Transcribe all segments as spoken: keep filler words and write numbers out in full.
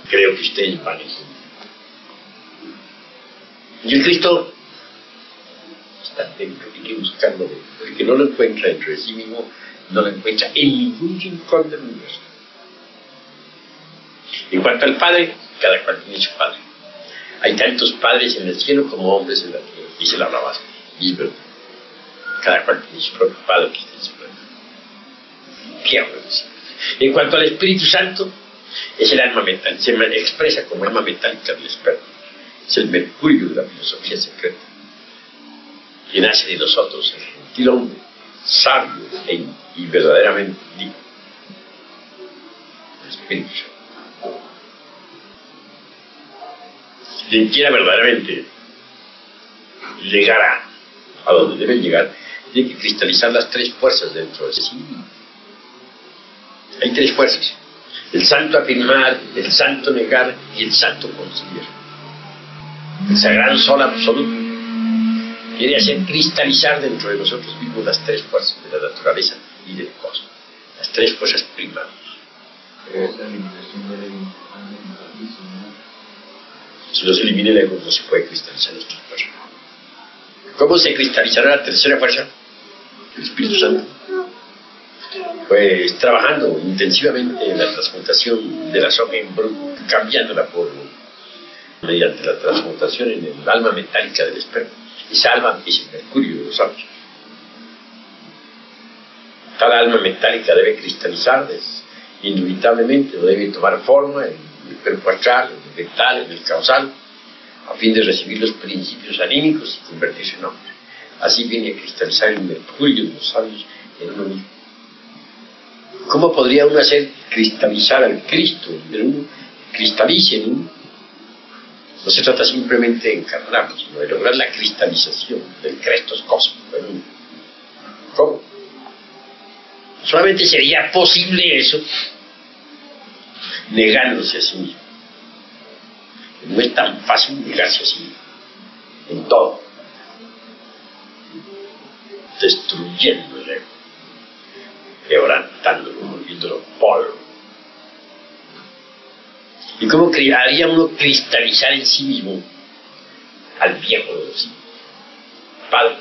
creo que ustedes van a entender. Y el Cristo está dentro, hay que buscarlo dentro. El que no lo encuentra dentro de sí mismo, no lo encuentra en ningún rincón del universo. En cuanto al Padre, cada cual tiene su Padre. Hay tantos padres en el cielo como hombres en la tierra, dice la Blavatsky. Y es verdad. Cada cual tiene su propio Padre que está en su cielo. ¿Qué hablo de eso? En cuanto al Espíritu Santo, es el alma metálica, se expresa como alma metálica del esperma. Es el mercurio de la filosofía secreta, que nace de nosotros, el gentil hombre, sabio e, y verdaderamente digno. El Espíritu Santo. Quien quiera verdaderamente llegar a, a donde debe llegar, tiene que cristalizar las tres fuerzas dentro de sí. Hay tres fuerzas: el santo afirmar, el santo negar y el santo conciliar. El sagrado sol absoluto quiere hacer cristalizar dentro de nosotros mismos las tres fuerzas de la naturaleza y del cosmos, las tres fuerzas primarias. Es la eliminación del ego. Si no se elimina el ego, no se puede cristalizar las tres fuerzas. ¿Cómo se cristalizará la tercera fuerza? El Espíritu Santo. Pues trabajando intensivamente en la transmutación de la soja en bruto, cambiándola por mediante la transmutación en el alma metálica del esperma. Esa alma es el mercurio de los astros. Cada alma metálica debe cristalizar indubitablemente, debe tomar forma en el cuerpo astral, en el mental, en el causal, a fin de recibir los principios anímicos y convertirse en hombre. Así viene a cristalizar el mercurio de los sabios en uno mismo. ¿Cómo podría uno hacer cristalizar al Cristo en uno, cristalice en uno? No se trata simplemente de encarnarlo, sino de lograr la cristalización del Crestos cósmico en uno. ¿Cómo? Solamente sería posible eso negándose a sí mismo. No es tan fácil negarse a sí mismo en todo, destruyendo el ego, quebrantándolo, volviéndolo polvo. ¿Y cómo haría uno cristalizar en sí mismo al viejo de sí, Padre,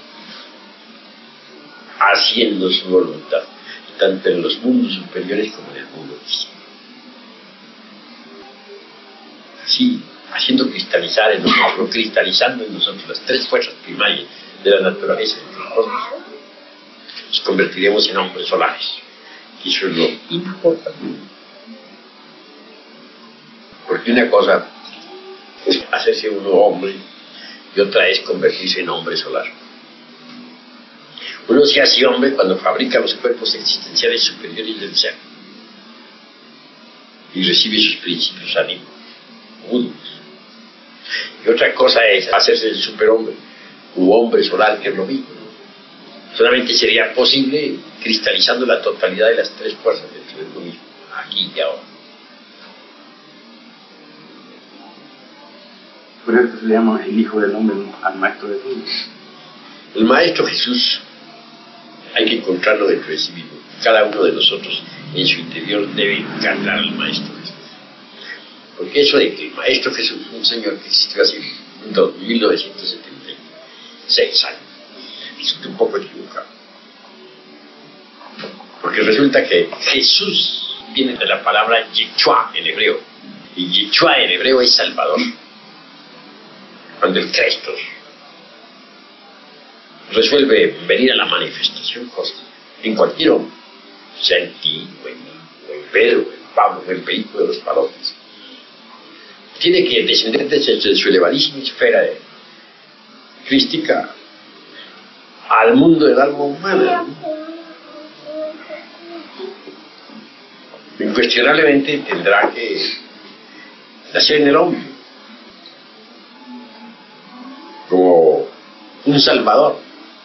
haciendo su voluntad, tanto en los mundos superiores como en el mundo físico? Así, haciendo cristalizar en nosotros, cristalizando en nosotros las tres fuerzas primarias de la naturaleza y del cosmos, nos convertiremos en hombres solares. Y eso es lo importante. Porque una cosa es hacerse uno hombre y otra es convertirse en hombre solar. Uno se hace hombre cuando fabrica los cuerpos existenciales superiores del ser y recibe sus principios anímicos, únicos. Y otra cosa es hacerse el superhombre u hombre solar, que es lo mismo. Solamente sería posible cristalizando la totalidad de las tres fuerzas dentro de uno mismo, aquí y ahora. Por eso se le llama el Hijo del Hombre al Maestro de todos. El Maestro Jesús hay que encontrarlo dentro de sí mismo. Cada uno de nosotros en su interior debe encarnar al Maestro Jesús. Porque eso de que el Maestro Jesús, un señor que existió hace mil novecientos setenta y seis años, resulta un poco equivocado. Porque resulta que Jesús viene de la palabra Yeshua en hebreo. Y Yeshua en hebreo es Salvador. Cuando el Cristo resuelve venir a la manifestación cósmica en cualquier hombre, sea en ti, o en mí, o en Pedro, o en Pablo, o en el vehículo de los palotes, tiene que descender desde su elevadísima esfera de crística al mundo del alma humana, ¿no? Incuestionablemente tendrá que nacer en el hombre como un salvador,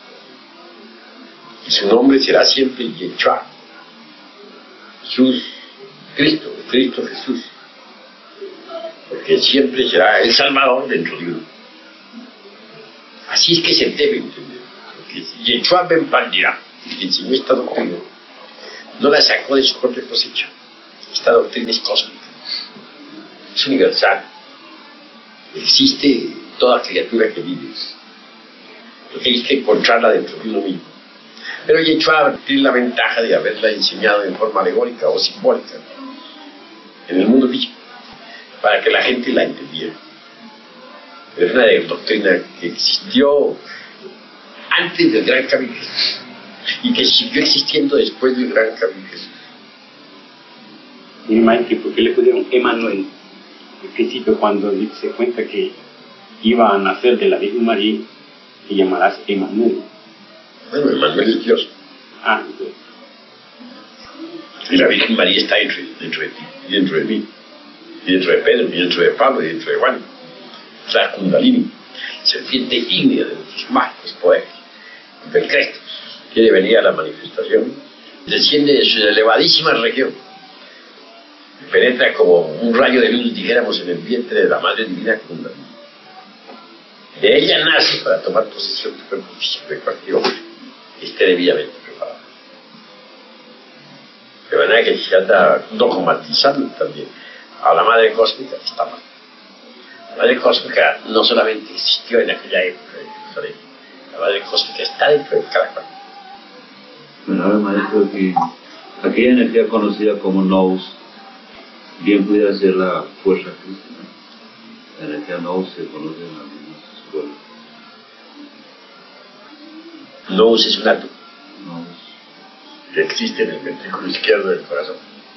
y su nombre será siempre Yeshua, Jesús, Cristo, Cristo Jesús, porque siempre será el salvador dentro de uno. Así es que se debe entender, porque Yeshua Ben Pandirá, que enseñó esta doctrina, no la sacó de su propia cosecha. Esta doctrina es cósmica, es universal. Existe toda criatura que vive. Lo que hay que encontrarla dentro de uno mismo. Pero Yeshua tiene la ventaja de haberla enseñado en forma alegórica o simbólica en el mundo físico, para que la gente la entendiera. Es una doctrina que existió antes del Gran Camino y que siguió existiendo después del Gran Camino. Y maestro, ¿por qué le pusieron Emanuel? Al principio, cuando se cuenta que iba a nacer de la Virgen María, te llamarás Emanuel. Bueno, Emanuel es Dios. Ah, entonces. Y la Virgen María está dentro, dentro de ti, y dentro de mí, y dentro de Pedro, y dentro de Pablo, y dentro de Juan. Es la Kundalini, serpiente ígnea de nuestros mágicos poderes. El Cristo quiere venir a la manifestación, desciende de su elevadísima región, penetra como un rayo de luz, dijéramos, en el vientre de la Madre Divina Kundalini. De ella nace para tomar posesión del cuerpo físico de cualquier hombre que esté debidamente preparado. De manera que se anda dogmatizando también a la Madre Cósmica, está mal. La Madre Cósmica no solamente existió en aquella época de Jerusalén, la Madre Cósmica está dentro de cada cual. Bueno, ahora maestro, que aquella energía conocida como Nous bien pudiera ser la fuerza crística. La energía Nous se conoce en algunas escuelas. Nous es un átomo Nous. que existe en el ventrículo izquierdo del corazón.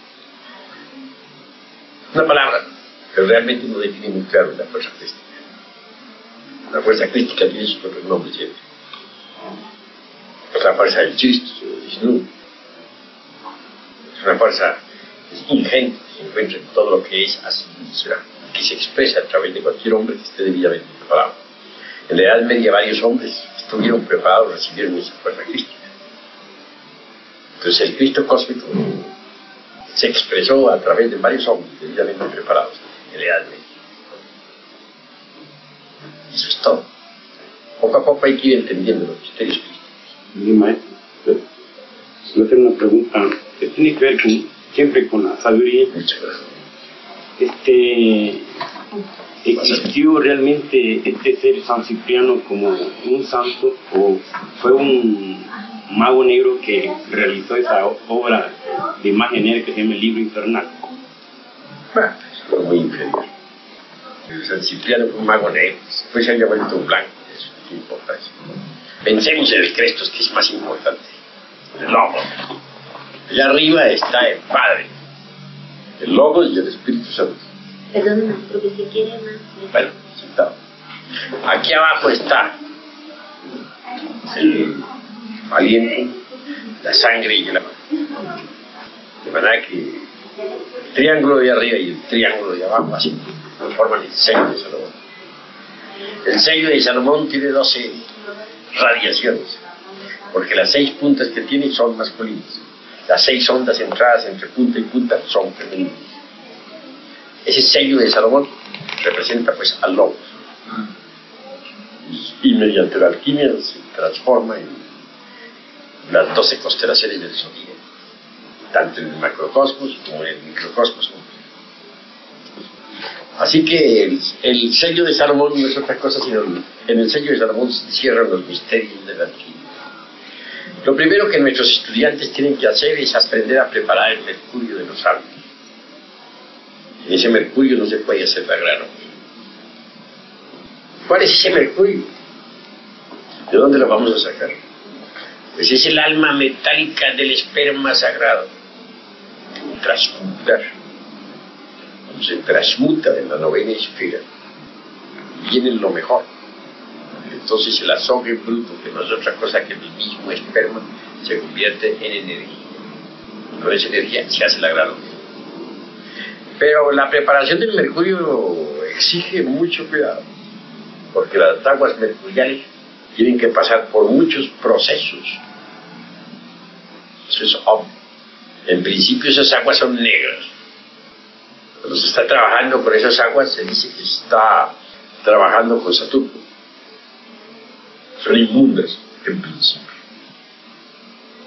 Una palabra, pero realmente no define muy claro la fuerza crística. La fuerza crística tiene sus propios nombres siempre. Es la fuerza del Cristo, del Vishnu. Es una fuerza ingente, que se encuentra en todo lo que es así, que se expresa a través de cualquier hombre que esté debidamente preparado. En la Edad Media varios hombres estuvieron preparados, recibieron esa fuerza crística. Entonces el Cristo cósmico se expresó a través de varios hombres debidamente preparados en la Edad Media. Eso es todo. Poco a poco hay que ir entendiendo los misterios crísticos. Mi maestro, si me hacer una pregunta que tiene que ver con, siempre con la sabiduría. Muchas gracias. Este, ¿existió realmente este ser San Cipriano como un santo o fue un mago negro que realizó esa obra de magia negra que se llama el Libro Infernal? Bueno, eso es muy inferior. San Cipriano fue un mago negro, después se había vuelto un blanco, eso no importa eso. Pensemos en el Crestos, que es más importante, el Logos. Allá arriba está el Padre, el Logos y el Espíritu Santo. Perdón, maestro, que se quiere más. Bueno, sentado. Aquí abajo está el aliento, la sangre y el amor. De manera que el triángulo de arriba y el triángulo de abajo así forman el sello de Salomón. El sello de Salomón tiene doce radiaciones, porque las seis puntas que tiene son masculinas, las seis ondas entradas entre punta y punta son femeninas. Ese sello de Salomón representa pues al Logos, y, y mediante la alquimia se transforma en las doce constelaciones del zodíaco, tanto en el macrocosmos como en el microcosmos. Así que el, el sello de Salomón no es otra cosa sino en el sello de Salomón se cierran los misterios de la alquimia. Lo primero que nuestros estudiantes tienen que hacer es aprender a preparar el mercurio de los sabios. En ese mercurio no se puede hacer la grano. ¿Cuál es ese mercurio? ¿De dónde lo vamos a sacar? Pues es el alma metálica del esperma sagrado. Transmutar. Cuando se transmuta en la novena esfera, viene lo mejor. Entonces el azogue bruto, que no es otra cosa que el mismo esperma, se convierte en energía. Y con esa energía se hace la grano. Pero la preparación del mercurio exige mucho cuidado, porque las aguas mercuriales tienen que pasar por muchos procesos. Eso es obvio. En principio esas aguas son negras. Cuando se está trabajando con esas aguas se dice que se está trabajando con Saturno. Son inmundas en principio.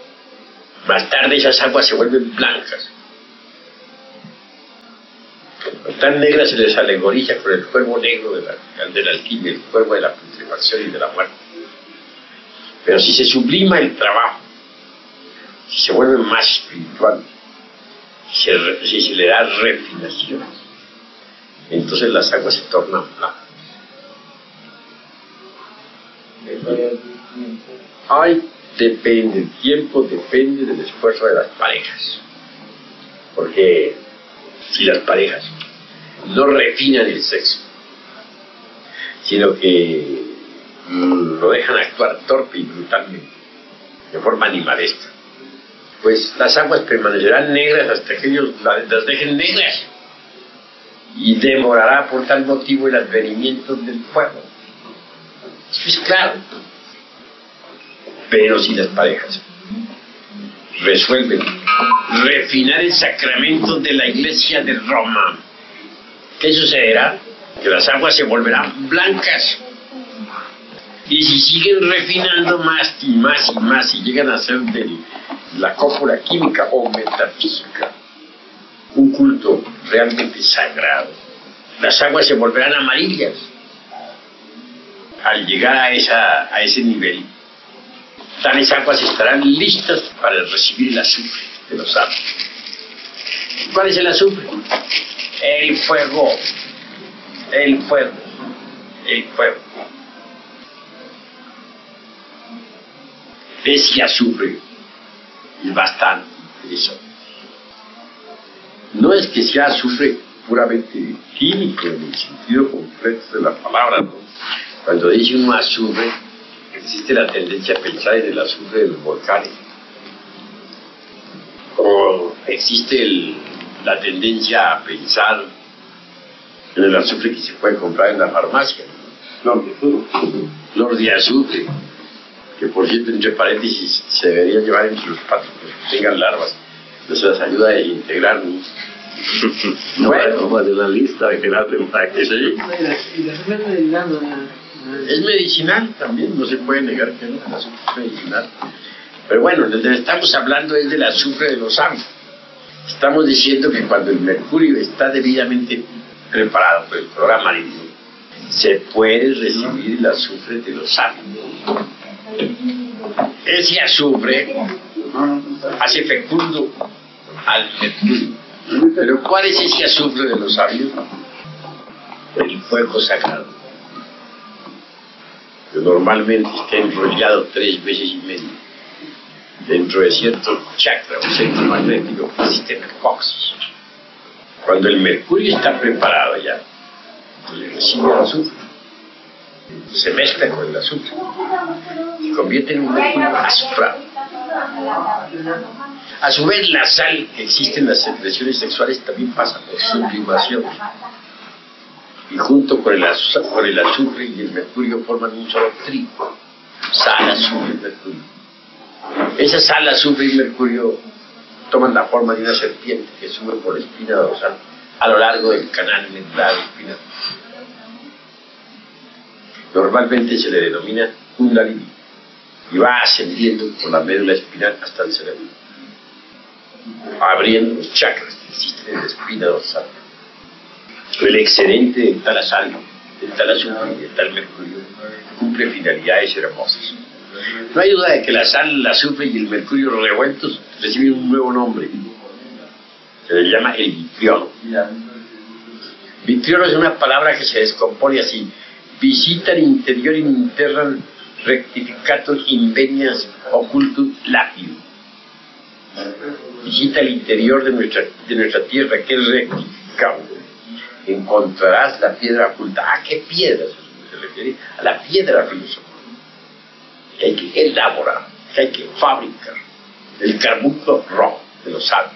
Más tarde esas aguas se vuelven blancas. Tan negra se les alegoriza con el cuervo negro de la, de la alquimia, el cuervo de la putrefacción y de la muerte. Pero si se sublima el trabajo, si se vuelve más espiritual, si se, si se le da refinación, entonces las aguas se tornan blancas. Ay, depende, el tiempo depende del esfuerzo de las parejas. Porque si las parejas no refinan el sexo, sino que lo dejan actuar torpe y brutalmente, de forma animalesca, pues las aguas permanecerán negras hasta que ellos las dejen negras, y demorará por tal motivo el advenimiento del fuego. Eso es claro. Pero si las parejas resuelven refinar el sacramento de la Iglesia de Roma, ¿qué sucederá? Que las aguas se volverán blancas. Y si siguen refinando más y más y más y llegan a ser de la cópula química o metafísica un culto realmente sagrado, las aguas se volverán amarillas. Al llegar a, esa, a ese nivel, tales aguas estarán listas para recibir el azufre de los árboles. ¿Cuál es el azufre? El fuego. El fuego. El fuego. Ese azufre es bastante interesante. No es que sea azufre puramente químico en el sentido completo de la palabra, ¿no? Cuando dice uno azufre, existe la tendencia a pensar en el azufre de los volcanes. O existe el, la tendencia a pensar en el azufre que se puede comprar en la farmacia. Flor de azufre. Flor de azufre. Que por cierto, entre paréntesis, se debería llevar entre los patos que tengan larvas. Eso les ayuda a desintegrar, ¿no? No, bueno, vamos a hacer la lista de Gerardo Empaque. Sí. Es medicinal también, no se puede negar que no, el azufre es medicinal. Pero bueno, lo que estamos hablando es del azufre de los sabios. Estamos diciendo que cuando el mercurio está debidamente preparado por el programa marítimo, se puede recibir el azufre de los sabios. Ese azufre hace fecundo al mercurio. Pero ¿cuál es ese azufre de los sabios? El fuego sagrado, que normalmente está enrollado tres veces y medio dentro de cierto chakra o centro magnético del sistema Fox. Cuando el mercurio está preparado ya, pues recibe el azufre, se mezcla con el azufre y convierte en un mercurio azufrado. A su vez, la sal que existe en las secreciones sexuales también pasa por sublimación, y junto con el, azufre, con el azufre y el mercurio forman un solo trío: sal, azufre y mercurio. Esa sal, azufre y mercurio toman la forma de una serpiente que sube por la espina dorsal a lo largo del canal medular espinal. Normalmente se le denomina kundalini y va ascendiendo por la médula espinal hasta el cerebro, abriendo los chakras que existen en la espina dorsal. El excedente de tal sal, de tal azufre y de tal mercurio cumple finalidades hermosas. No hay duda de que la sal, el azufre y el mercurio revueltos reciben un nuevo nombre. Se le llama el vitriolo. Vitriolo es una palabra que se descompone así: visita el interior in interram rectificator invenias occultum lapidum. Visita el interior de nuestra, de nuestra tierra, que es rectificable. Encontrarás la piedra oculta. ¿A qué piedra se refiere? A la piedra filosofal, que hay que elaborar, que hay que fabricar, el carbunclo rojo de los sabios.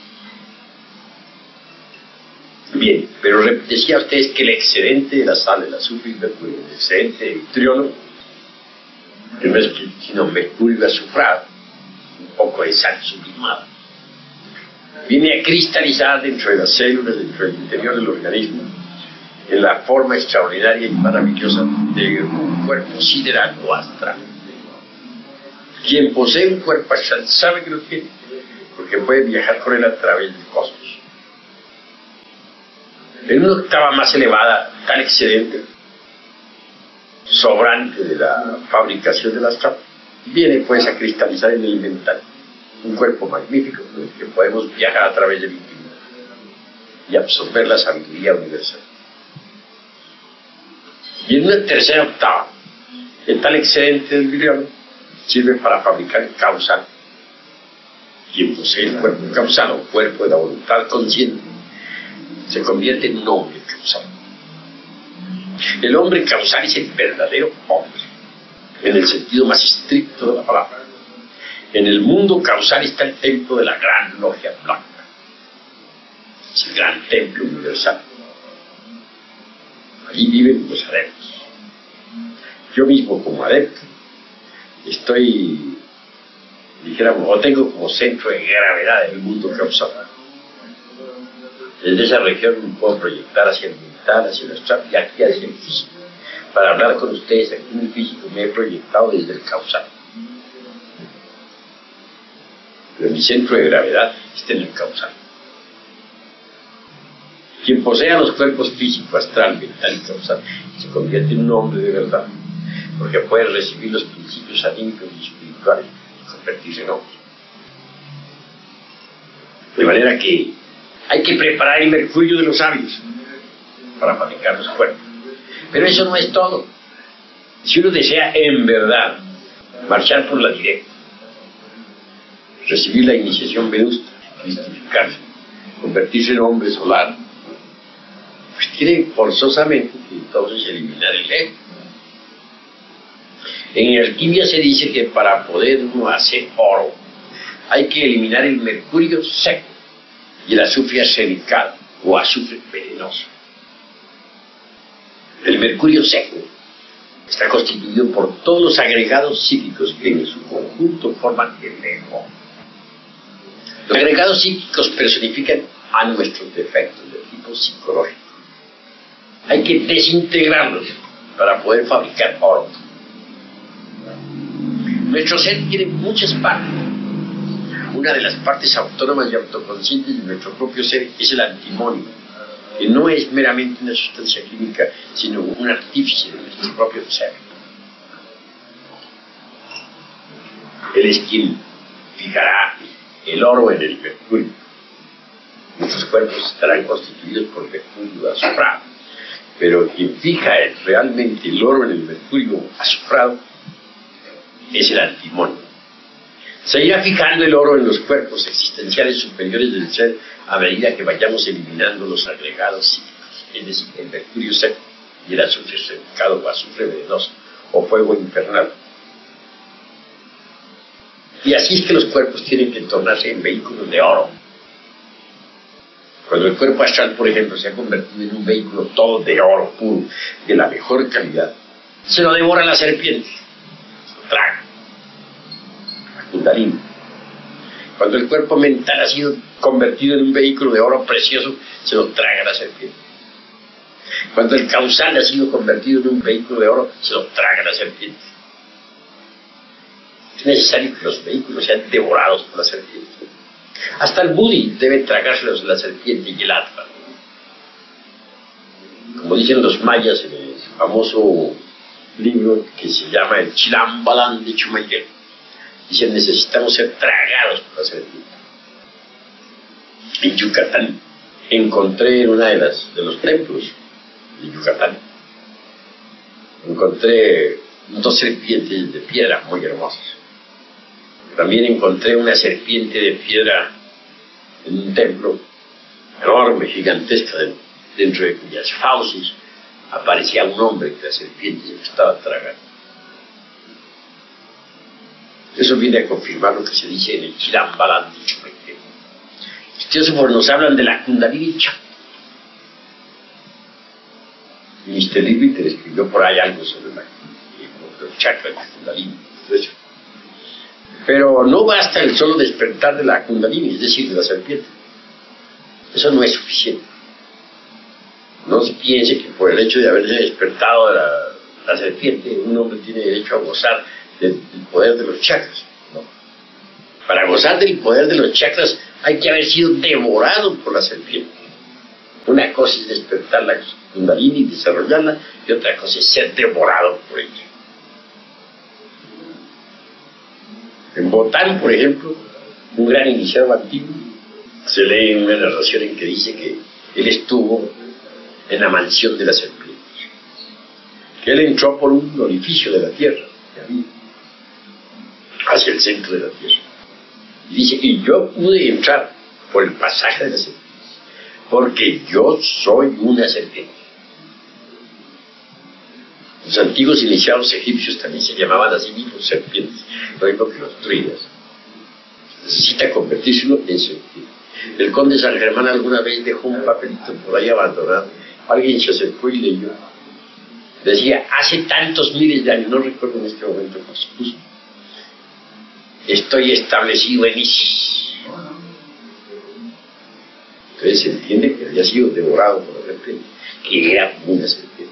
Bien, pero decía a ustedes que el excedente de la sal, el azufre y el mercurio, el excedente de vitriolo, que no es sino mercurio azufrado, un poco de sal sublimada, viene a cristalizar dentro de las células, dentro del interior del organismo, en la forma extraordinaria y maravillosa de un cuerpo sideral o astral. Quien posee un cuerpo astral sabe que lo tiene, porque puede viajar con él a través del cosmos. En una octava más elevada, tal excedente sobrante de la fabricación de las chapas viene pues a cristalizar en el mental un cuerpo magnífico con el que podemos viajar a través del infinito y absorber la sabiduría universal. Y en una tercera octava, el tal excedente del virión sirve para fabricar el causal. Quien posee el cuerpo causal o cuerpo de la voluntad consciente se convierte en un hombre causal. El hombre causal es el verdadero hombre, en el sentido más estricto de la palabra. En el mundo causal está el templo de la gran logia blanca. Es el gran templo universal. Allí viven los adeptos. Yo mismo, como adepto, estoy, dijéramos, o tengo como centro de gravedad el mundo causal. Desde esa región me puedo proyectar hacia el mental, hacia el astral y aquí hacia el físico. Para hablar con ustedes aquí en el físico me he proyectado desde el causal. Pero mi centro de gravedad está en el causal. Quien posea los cuerpos físico, astral, mental y causal se convierte en un hombre de verdad, porque puede recibir los principios anímicos y espirituales y convertirse en hombre. De manera que hay que preparar el mercurio de los sabios para fabricar los cuerpos. Pero eso no es todo. Si uno desea en verdad marchar por la directa, recibir la iniciación vedusta, cristificarse, convertirse en hombre solar, pues tiene forzosamente que entonces eliminar el ego. En alquimia se dice que para poder uno hacer oro hay que eliminar el mercurio seco y el azufre arsenicado o azufre venenoso. El mercurio seco está constituido por todos los agregados psíquicos que en su conjunto forman el ego. Los agregados psíquicos personifican a nuestros defectos de tipo psicológico. Hay que desintegrarlos para poder fabricar oro. Nuestro ser tiene muchas partes. Una de las partes autónomas y autoconscientes de nuestro propio ser es el antimonio, que no es meramente una sustancia química, sino un artífice de nuestro propio ser. Él es quien fijará el oro en el mercurio. Nuestros cuerpos estarán constituidos por mercurio azufrado, pero quien fija realmente el oro en el mercurio azufrado es el antimonio. Se irá fijando el oro en los cuerpos existenciales superiores del ser a medida que vayamos eliminando los agregados psíquicos, es decir, el mercurio seco y el azufre certificado o azufre venenoso o fuego infernal. Y así es que los cuerpos tienen que tornarse en vehículos de oro. Cuando el cuerpo astral, por ejemplo, se ha convertido en un vehículo todo de oro puro, de la mejor calidad, se lo devora la serpiente, se lo traga. Kundalini. Cuando el cuerpo mental ha sido convertido en un vehículo de oro precioso, se lo traga la serpiente. Cuando el causal ha sido convertido en un vehículo de oro, se lo traga la serpiente. Es necesario que los vehículos sean devorados por la serpiente. Hasta el Budi debe tragárselos la serpiente y el atma. Como dicen los mayas en el famoso libro que se llama el Chilambalan de Chumayel, dicen: necesitamos ser tragados por la serpiente. En Yucatán encontré en una de las de los templos de Yucatán, encontré dos serpientes de piedra muy hermosas. También encontré una serpiente de piedra en un templo enorme, gigantesca, dentro de cuyas fauces aparecía un hombre que la serpiente estaba tragando. Eso viene a confirmar lo que se dice en el Chilambalan de Chumayel. Los teósofos nos hablan de la Kundalini Chakra. mister Liebiter escribió por ahí algo sobre la, los chakras de Kundalini. Pero no basta el solo despertar de la Kundalini, es decir, de la serpiente. Eso no es suficiente. No se piense que por el hecho de haberse despertado de la, la serpiente, un hombre tiene derecho a gozar del, del poder de los chakras. No. Para gozar del poder de los chakras hay que haber sido devorado por la serpiente. Una cosa es despertar la Kundalini y desarrollarla, y otra cosa es ser devorado por ella. En Botán, por ejemplo, un gran iniciado antiguo, se lee en una narración en que dice que él estuvo en la mansión de la serpiente, que él entró por un orificio de la tierra que había hacia el centro de la tierra, y dice, y yo pude entrar por el pasaje de la serpiente porque yo soy una serpiente. Los antiguos iniciados egipcios también se llamaban así mismos serpientes, lo mismo que los druidas. Necesita convertirse uno en serpiente. El conde San Germán alguna vez dejó un papelito por ahí abandonado. Alguien se acercó y leyó. Decía, hace tantos miles de años, no recuerdo en este momento cómo se puso, estoy establecido en Isis. Entonces se entiende que había sido devorado por la serpiente, que era una serpiente.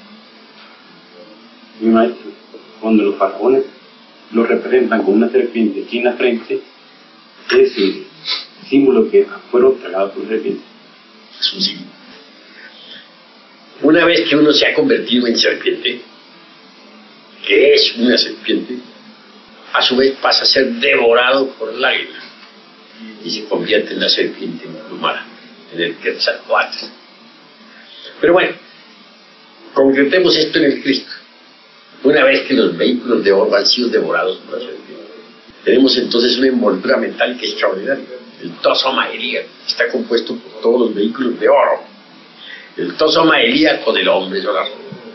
Mi maestro, cuando los faraones lo representan con una serpiente aquí en la frente, es el símbolo que fueron tragados por serpiente. Es un símbolo. Una vez que uno se ha convertido en serpiente, que es una serpiente, a su vez pasa a ser devorado por el águila y se convierte en la serpiente emplumada, en el Quetzalcóatl. Pero bueno, concretemos esto en el Cristo. Una vez que los vehículos de oro han sido devorados por la serpiente, tenemos entonces una envoltura metálica extraordinaria. El Tosoma Elía está compuesto por todos los vehículos de oro. El Tosoma Elía con el hombre solar.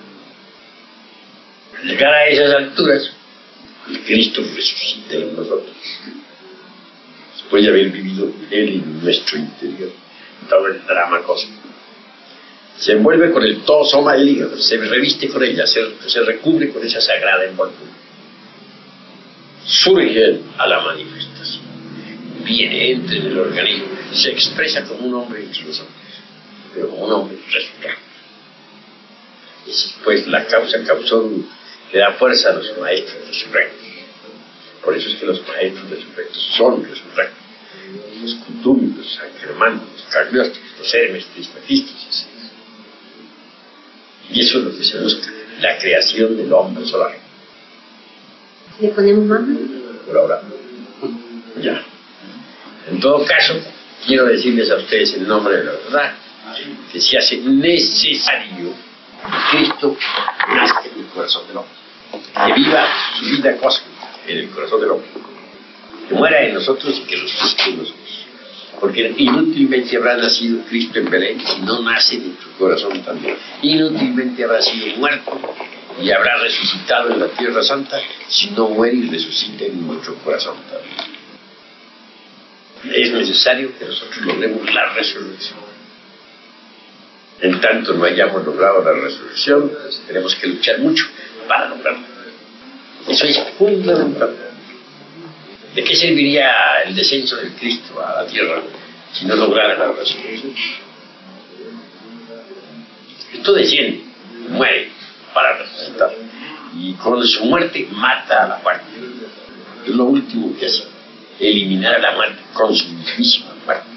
Al llegar a esas alturas, el Cristo resucita en nosotros. Después de haber vivido Él en nuestro interior todo el drama cósmico, se envuelve con el Tosoma Elía, se reviste con ella, se, se recubre con esa sagrada envoltura. Surge a la manifestación, viene, entra en el organismo, se expresa como un hombre entre los hombres, pero como un hombre resucitado. Es pues la causa causón que da fuerza a los maestros resurrectos. Por eso es que los maestros resurrectos son resurrectos. Los Kuthumi, los San Germán, los Cagliostros, los Hermes, Trismegistos. Y eso es lo que se busca, la creación del hombre solar. ¿Le ponemos más? Por ahora. Ya. En todo caso, quiero decirles a ustedes en nombre de la verdad que se hace necesario que Cristo nazca en el corazón del hombre, que viva su vida cósmica en el corazón del hombre, que muera en nosotros y que resucite en nosotros. Porque inútilmente habrá nacido Cristo en Belén si no nace en tu corazón también. Inútilmente habrá sido muerto y habrá resucitado en la Tierra Santa si no muere y resucita en nuestro corazón también. Es necesario que nosotros logremos la resurrección. En tanto no hayamos logrado la resurrección, pues tenemos que luchar mucho para lograrlo. Eso es fundamental. ¿De qué serviría el descenso del Cristo a la tierra si no lograra la resurrección? Cristo desciende, muere para resucitar, y con su muerte mata a la muerte. Es lo último que hace, eliminar a la muerte con su mismísima muerte.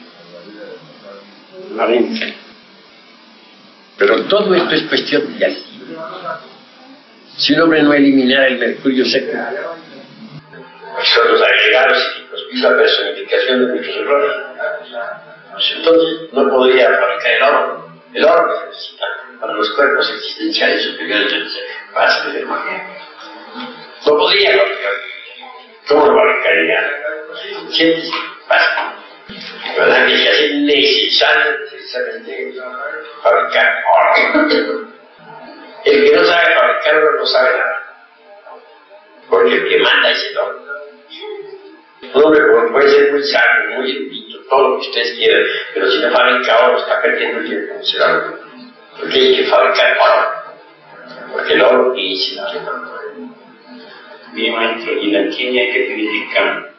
Amén. Pero todo esto es cuestión de altivez. Si un hombre no eliminara el mercurio seco, son los agregados psíquicos y la personificación de muchos errores, pues entonces no podría fabricar el oro. El oro que necesita para los cuerpos existenciales superiores del ser, para ser de magia. No podría fabricar. ¿Cómo lo fabricaría? ¿Sientes? Pasa. ¿Verdad que se hace necesario precisamente fabricar oro? El que no sabe fabricar oro no sabe nada, porque el que manda es el oro. Un hombre puede ser muy sabio, muy erudito, todo lo que ustedes quieran, pero si no fabrica oro está perdiendo el tiempo en ser oro. Porque hay que fabricar oro, porque el oro es el que manda. Mi maestro, ¿y la alquimia qué significa?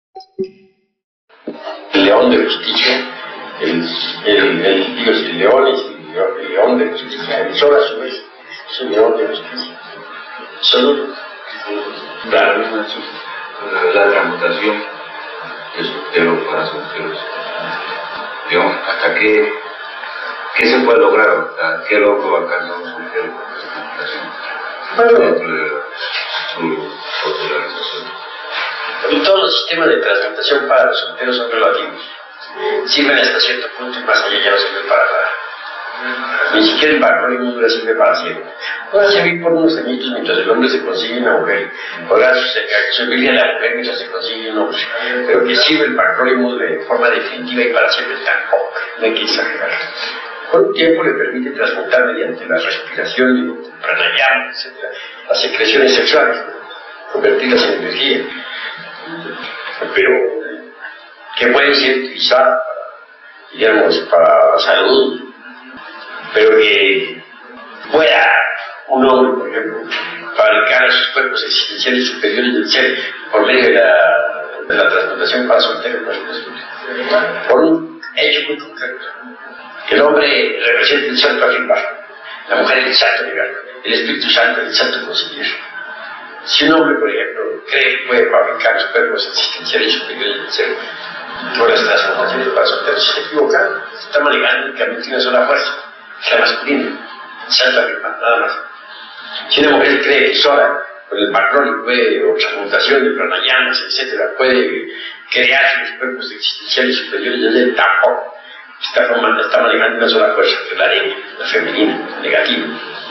El león de justicia, el, el, el, digo, el león es el, el león de justicia, el sol a su vez es el león de justicia. Solo, claro, la transmutación de soltero para solteros. Digamos, hasta qué, ¿Qué se puede lograr? ¿Qué es lo que va a cambiar una mujer Bueno, dentro de su popularización? todos los sistemas de transmutación para los solteros son relativos. Sirven hasta cierto punto y más allá ya no sirven para nada. Ni siquiera el barro y mudra sirve para siempre. Podrá servir por unos añitos mientras el hombre se consigue una mujer. Podrá servirle a la mujer mientras se consigue un hombre. Pero que sirve el barro y mudra de forma definitiva y para siempre tampoco. No hay que exagerar. Por un tiempo le permite transmutar mediante la respiración, mediante el pranayama, etcétera, las secreciones sexuales, convertirlas en energía. Pero que pueden ser utilizadas para, digamos, para la salud, pero que pueda un hombre, por ejemplo, fabricar a sus cuerpos existenciales superiores del ser por medio de la, de la transmutación para solteros, no es posible. Por un hecho muy concreto. Que el hombre represente el santo afirmar, la mujer el santo negar, el Espíritu Santo el santo conciliar. Si un hombre, por ejemplo, cree que puede fabricar los cuerpos existenciales superiores del ser por las transformaciones para solteros, se está equivocando, está manejando únicamente una sola fuerza, es la masculina, el santo afirmar, nada más. Si una mujer cree que sola, con el Magnoli puede, o transmutación de pranayamas, etcétera, puede crear los cuerpos existenciales superiores del ser, tampoco. Está, está manejando una sola fuerza, que es la lengua, la femenina, la negativa.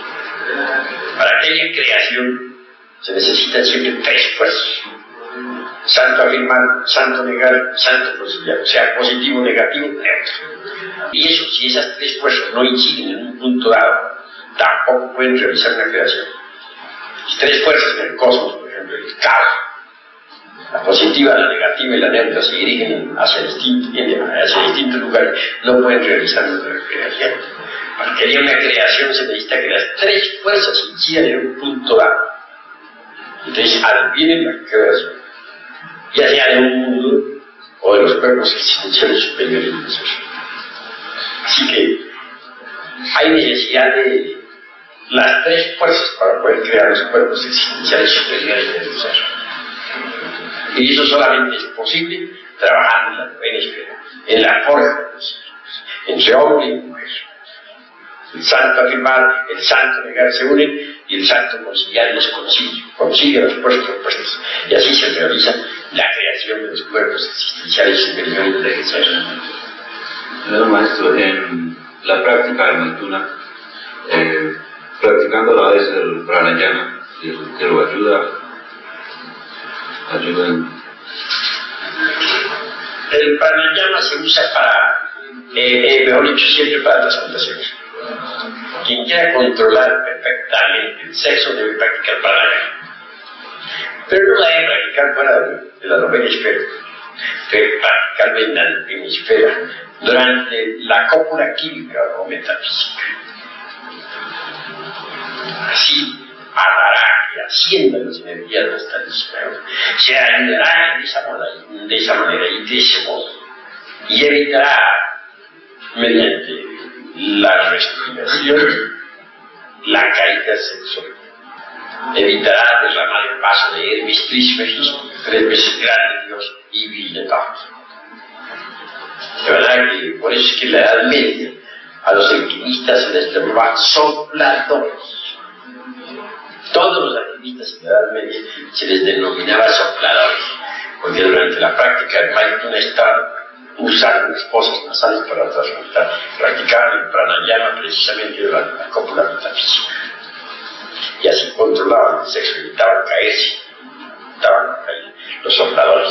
Para aquella creación se necesitan siempre tres fuerzas: santo afirmar, santo negar, santo conciliar, o sea, positivo, negativo, neutro. Y eso, si esas tres fuerzas no inciden en un punto dado, tampoco pueden realizar una creación. Las tres fuerzas en el cosmos, por ejemplo, el caos, la positiva, la negativa y la neutra, se dirigen hacia distintos, hacia distintos lugares, no pueden realizar una creación. Para que haya una creación se necesita que las tres fuerzas incidan en un punto dado. Entonces adviene la creación, ya sea de un mundo o de los cuerpos existenciales superiores del ser. Así que hay necesidad de las tres fuerzas para poder crear los cuerpos existenciales superiores del ser. Y eso solamente es posible trabajando en la novena esfera, en la forja de los hijos, entre hombre y mujer. El santo afirmar, el santo negar se unen y el santo conciliar los concilia, concilia los puestos opuestos. Y así se realiza la creación de los cuerpos existenciales superiores del ser. Señor maestro, en la práctica del Maituna, eh, practicando a la vez el pranayama y el soltero ayuda, ayuda en... El pranayama se usa para, eh, eh, mejor dicho, siempre para transmutaciones. Quien quiera controlar perfectamente el sexo debe practicar pranayama, pero no la debe practicar fuera de, de la novena esfera, debe practicarla en la hemisfera durante la cópula química o metafísica. Así hablará y ascienda las energías de esta esfera, se ayudará de esa manera, de esa manera y de ese modo, y evitará mediante la respiración la caída sexual, evitará derramar el vaso de Hermes Trismegisto, tres veces grande Dios y Villetón. De verdad que por eso es que en la Edad Media a los alquimistas se les llamaba sopladores. Todos los alquimistas en la Edad Media se les denominaba sopladores, porque durante la práctica del Maituna estaban usando las fosas nasales para transmutar, practicaban el pranayama precisamente durante la cópula metafísica, y así controlaban el sexo, evitaban caerse, evitaban caer los sopladores.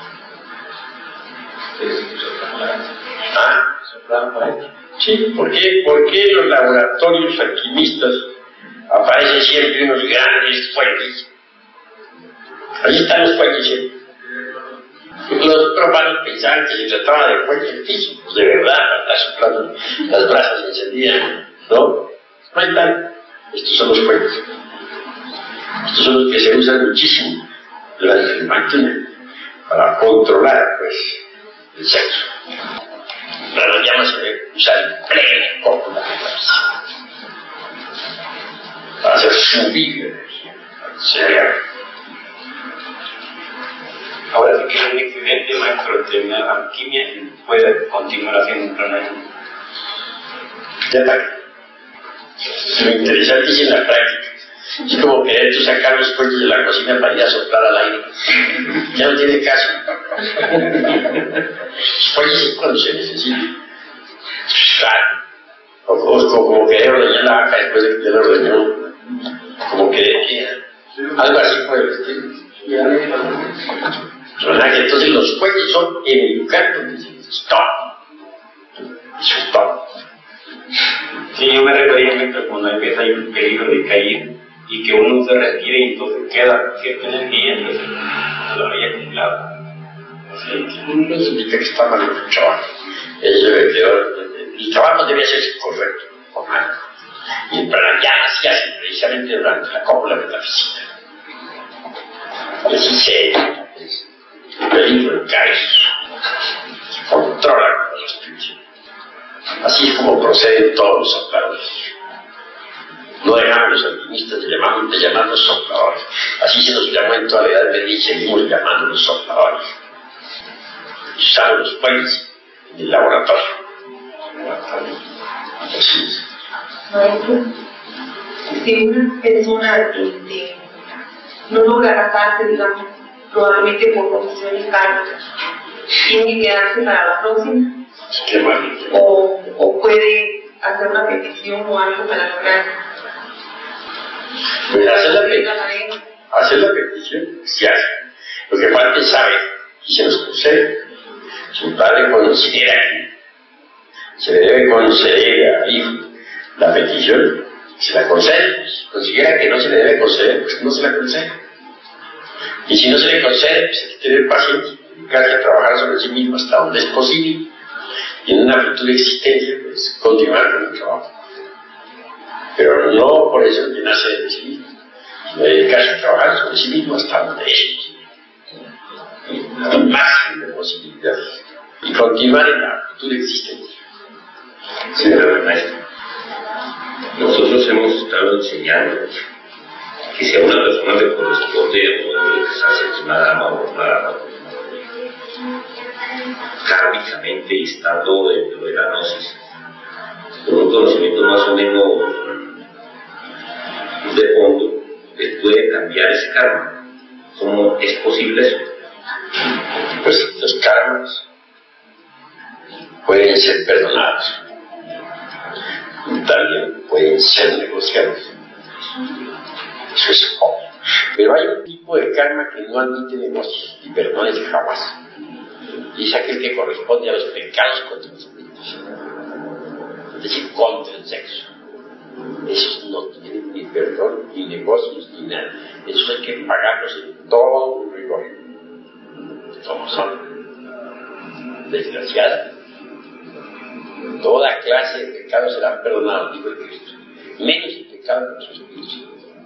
¿Ah? Sí, ¿por qué? ¿Por qué en los laboratorios alquimistas aparecen siempre unos grandes fuegos? Allí están los fuegos siempre. Los profanos pensaban que se trataba de fuegos físicos, de verdad, para estar soplando las brasas encendidas, ¿no? No hay tal. Estos son los fuegos. Estos son los que se usan muchísimo durante el Maituna para controlar, pues, el sexo. La pranayama se debe usar en plena cópula metafísica para hacer subir la energía al cerebro. Ahora, si quiere un equivalente, maestro, terminar alquimia y puede continuar haciendo un pranayama. Ya está. Lo interesante es en la práctica. Es como querer tú sacar los cuellos de la cocina para ir a soplar al aire. Ya no tiene caso. Los cuellos es cuando se necesita. Claro. O, o, como querer ordeñar la vaca después de que te la ordeñó. Como querer que algo así por el estilo. ¿Verdad? Que entonces los cuellos son en el lugar donde se dice stop. Eso es todo. Sí, yo me refería a cuando empieza ahí el peligro de caer y que uno se retire y entonces queda cierta energía, entonces se lo había acumulado. Sí, no significa que está mal el trabajo. Eso debe quedar. El trabajo debe ser correcto, formal. Y el pranayama se hace precisamente durante la cópula metafísica. Es serio, el peligro de caer. Se controla con los principios. Así es como proceden todos los sopladores. No dejamos los alquimistas de, llamar, de llamarlos sopladores. Así se nos llamó en toda la Edad Media y seguimos llamándolos sopladores. Y usamos los cuellos en el laboratorio. Así es. Maestro, si una persona este, no logra casarse, digamos, probablemente por condiciones kármicas, tiene que quedarse para la próxima. Qué mal. O, o puede hacer una petición o algo para lograr. Pues hacer la petición, hacer la petición se hace. Lo que falta es saber y se nos concede. Si un padre considera que se le debe conceder al hijo la petición, se la concede. Si considera que no se le debe conceder, pues no se la concede. Y si no se le concede, pues hay que tener paciencia, dedicarse a trabajar sobre sí mismo hasta donde es posible. Y en una futura existencia, pues continuar con el trabajo. Pero no por eso llenarse de sí mismo, sino dedicarse a trabajar sobre sí mismo hasta donde es el máximo de posibilidades. Y continuar en la futura existencia. Sí, maestro. Nosotros hemos estado enseñando que si a una persona le corresponde uno casarse con una dama o una dama kármicamente y estando dentro de la gnosis, con un conocimiento más o menos de fondo, le puede cambiar ese karma. ¿Cómo es posible eso? Pues los karmas pueden ser perdonados, y también pueden ser negociados. Eso es obvio. Pero hay un tipo de karma que no admite negocios y perdones jamás. Y es aquel que corresponde a los pecados contra los espíritus, es decir, contra el sexo. Esos no tienen ni perdón, ni negocios, ni nada. Esos hay que pagarlos en todo el rigor. Como son desgraciadas, toda clase de pecados serán perdonados, dijo el Cristo, menos el pecado contra los espíritus.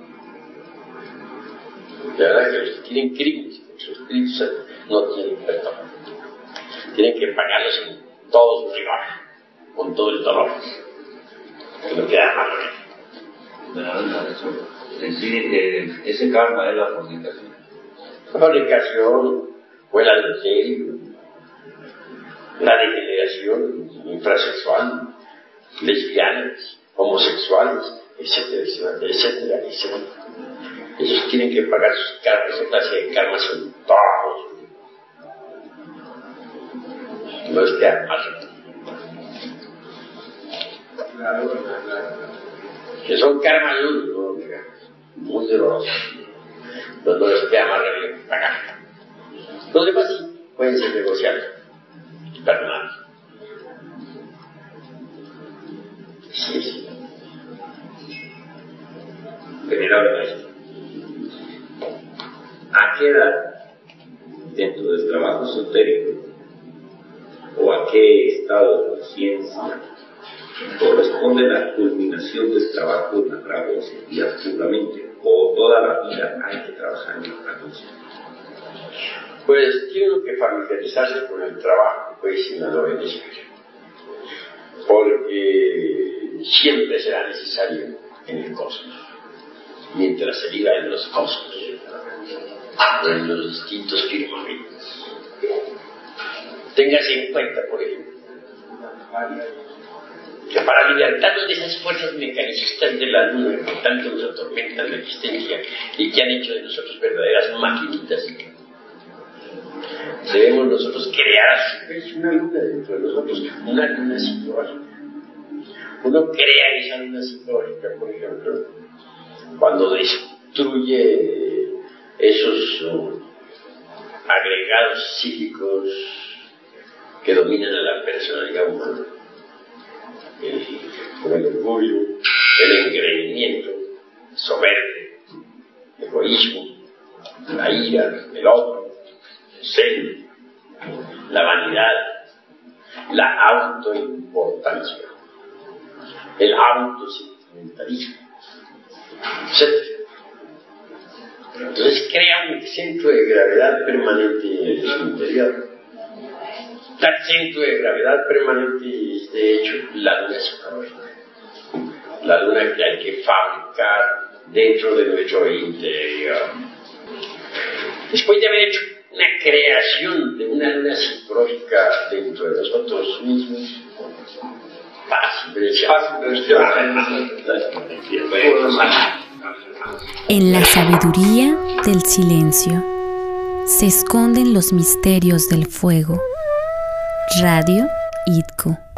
De verdad que los que tienen crímenes contra los espíritus no tienen perdón. Tienen que pagarlos en todo su rigor, con todo el dolor, que no queda más remedio. En sí, eh, ese karma es la fornicación. La fornicación o el adulterio, la degeneración infrasexual, lesbianas, homosexuales, etcétera, etcétera, etcétera, etcétera. Ellos tienen que pagar sus karmas, esa clase de karmas son todos. No les queda más. Que son karmas duros, muy dolorosos. No, no les queda más remedio que pagar. Los demás sí pueden ser negociados y perdonados. Sí, sí. Venerable maestro, ¿a qué edad, dentro del trabajo esotérico, o a qué estado de conciencia corresponde la culminación del trabajo en la trama conciencia puramente, o toda la vida hay que trabajar en la conciencia? Pues tiene uno que familiarizarse con el trabajo, pues, en la novena esfera, porque siempre será necesario en el cosmos, mientras se viva en los cosmos, en los distintos firmamentos. Téngase en cuenta, por ejemplo, que para libertarnos de esas fuerzas mecanicistas de la luna que tanto nos atormentan la existencia y que han hecho de nosotros verdaderas maquinitas, debemos nosotros crear a su vez una luna dentro de nosotros, una luna psicológica. Uno crea esa luna psicológica, por ejemplo, cuando destruye esos uh, agregados psíquicos que dominan a la personalidad humana, el, como el orgullo, el engreimiento, soberbia, el egoísmo, la ira, el odio, el celo, la vanidad, la autoimportancia, el autosentimentalismo, etcétera. Entonces crea un centro de gravedad permanente en su interior. Tal centro de gravedad permanente es de hecho la luna psicológica, la luna que hay que fabricar dentro de nuestro interior. Después de haber hecho una creación de una luna psicológica dentro de nosotros mismos, en la sabiduría del silencio se esconden los misterios del fuego. Radio I T C O.